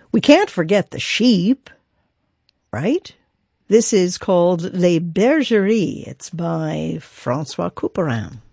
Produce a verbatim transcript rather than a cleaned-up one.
We can't forget the sheep, right? This is called Les Bergeries. It's by Francois Couperin.